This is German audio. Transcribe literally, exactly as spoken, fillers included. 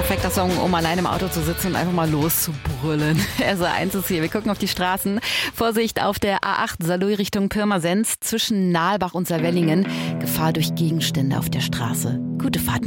perfekter Song, um allein im Auto zu sitzen und einfach mal loszubrüllen. Also eins ist hier, wir gucken auf die Straßen. Vorsicht auf der A acht Saarlouis Richtung Pirmasens zwischen Nahlbach und Saarwellingen. Gefahr durch Gegenstände auf der Straße. Gute Fahrt mit